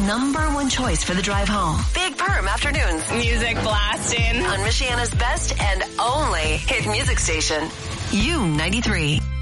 number one choice for the drive home. Big Perm Afternoons. Music blasting. On Michiana's best and only hit music station. U93.